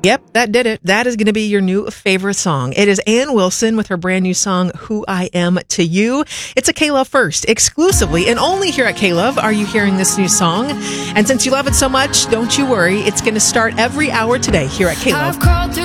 Yep, that did it. That is going to be your new favorite song. It is Ann Wilson with her brand new song, Who I Am to You. It's a K-Love First, exclusively, and only here at K-Love are you hearing this new song. And since you love it so much, don't you worry. It's going to start every hour today here at K-Love.